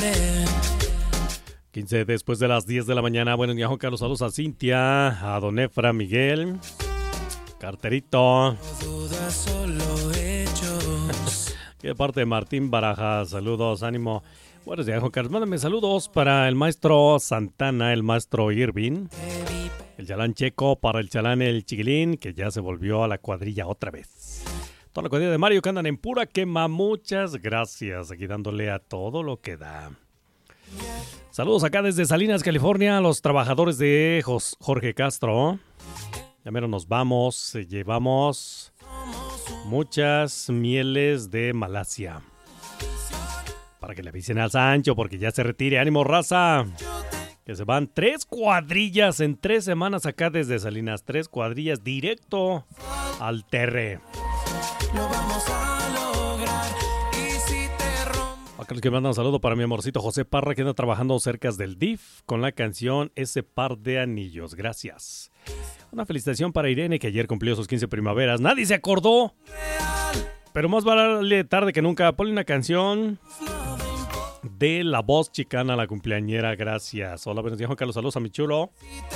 15 después de las 10 de la mañana. Buenos días, Juan Carlos. Saludos a Cintia, a Don Efra, Miguel, Carterito. Que de parte de Martín Barajas. Saludos, ánimo. Buenos días, Juan Carlos. Mándame saludos para el maestro Santana, el maestro Irving, el chalán Checo, para el chalán El Chiquilín, que ya se volvió a la cuadrilla otra vez. Toda la cuadrilla de Mario que andan en pura quema. Muchas gracias. Aquí dándole a todo lo que da. Saludos acá desde Salinas, California, a los trabajadores de Jorge Castro. Ya mero nos vamos. Llevamos muchas mieles de Malasia para que le avisen al Sancho porque ya se retire. ¡Ánimo, raza! Que se van 3 cuadrillas en 3 semanas acá desde Salinas. 3 cuadrillas directo al Terre. Lo vamos a lograr. Acá les quiero mandar un saludo para mi amorcito José Parra, que anda trabajando cerca del DIF con la canción Ese Par de Anillos. Gracias. Una felicitación para Irene, que ayer cumplió sus 15 primaveras. Nadie se acordó. Pero más vale tarde que nunca. Ponle una canción de La Voz Chicana, la cumpleañera. Gracias. Hola, buenos días, Juan Carlos. Saludos a mi chulo.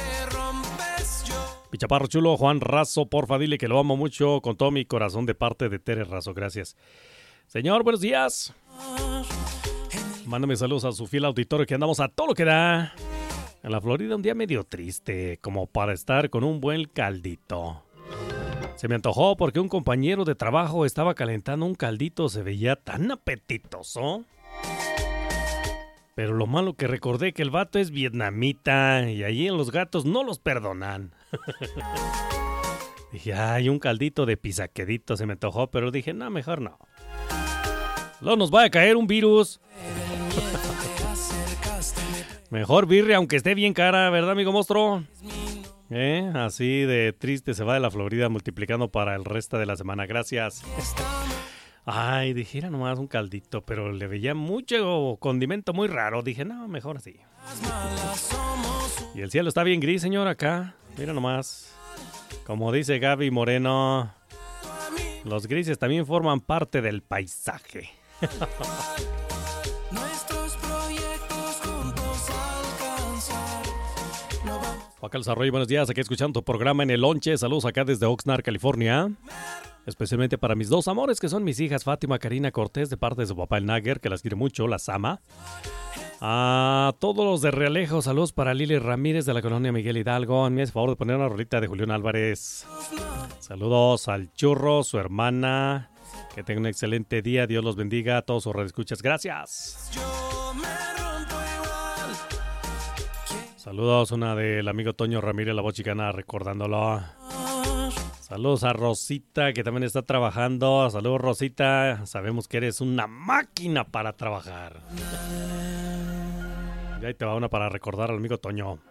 Mi chaparro chulo, Juan Razo. Porfa, dile que lo amo mucho con todo mi corazón de parte de Tere Razo. Gracias. Señor, buenos días. Mándame saludos a su fiel auditorio, que andamos a todo lo que da. En la Florida un día medio triste, como para estar con un buen caldito. Se me antojó porque un compañero de trabajo estaba calentando un caldito, se veía tan apetitoso. Pero lo malo que recordé que el vato es vietnamita y allí en Los Gatos no los perdonan. Dije, ay, un caldito de pisaquedito se me antojó, pero dije, no, mejor no. Luego nos va a caer un virus. Mejor birria, aunque esté bien cara, ¿verdad, amigo monstruo? Así de triste se va de la Florida multiplicando para el resto de la semana. Gracias. Ay, dije, era nomás un caldito, pero le veía mucho condimento muy raro. Dije, no, mejor así. Y el cielo está bien gris, señor, acá. Mira nomás. Como dice Gaby Moreno, los grises también forman parte del paisaje. Juan Carlos Arroyo, buenos días, aquí escuchando tu programa en el lonche. Saludos acá desde Oxnard, California. Especialmente para mis 2 amores, que son mis hijas Fátima Karina Cortés, de parte de su papá el Nagger, que las quiere mucho, las ama. A todos los de Realejo, saludos para Lili Ramírez de la colonia Miguel Hidalgo. Me hace favor de poner una rolita de Julián Álvarez. Saludos al Churro, su hermana. Que tengan un excelente día. Dios los bendiga a todos sus radioescuchas. Gracias. Saludos, una del amigo Toño Ramírez, la voz chicana, recordándolo. Saludos a Rosita, que también está trabajando. Saludos, Rosita. Sabemos que eres una máquina para trabajar. Y ahí te va una para recordar al amigo Toño.